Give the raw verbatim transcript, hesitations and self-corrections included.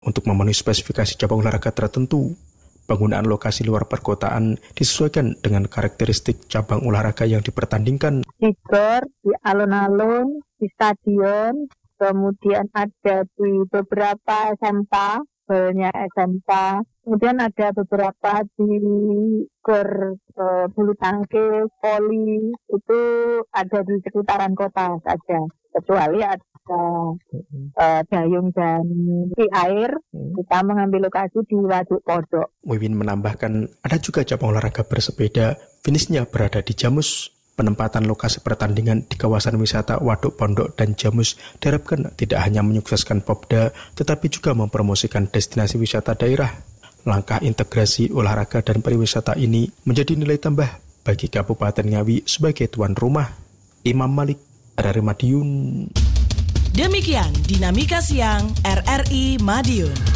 Untuk memenuhi spesifikasi cabang olahraga tertentu, penggunaan lokasi luar perkotaan disesuaikan dengan karakteristik cabang olahraga yang dipertandingkan. Di gor, di alun-alun, di stadion, kemudian ada di beberapa S M K, banyak S M K, kemudian ada beberapa di gor e, bulu tangkis, voli, itu ada di sekitaran kota saja, kecuali ada Uh, dayung dan di air, kita mengambil lokasi di Waduk Podok. Wiwin menambahkan, ada juga cabang olahraga bersepeda, finishnya berada di Jamus. Penempatan lokasi pertandingan di kawasan wisata Waduk Pondok dan Jamus diharapkan tidak hanya menyukseskan Popda, tetapi juga mempromosikan destinasi wisata daerah. Langkah integrasi olahraga dan pariwisata ini menjadi nilai tambah bagi Kabupaten Ngawi sebagai tuan rumah. Imam Malik, R R I Madiun. Demikian Dinamika Siang R R I Madiun.